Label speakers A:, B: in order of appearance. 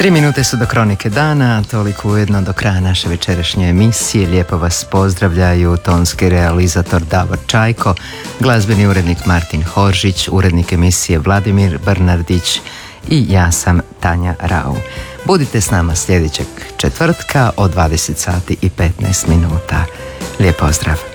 A: 3 minute su do kronike dana, toliko ujedno do kraja naše večerašnje emisije. Lijepo vas pozdravljaju tonski realizator Davor Čajko, glazbeni urednik Martin Horžić, urednik emisije Vladimir Brnardić i ja sam Tanja Rau. Budite s nama sljedećeg četvrtka od 20 sati i 15 minuta. Lijep pozdrav!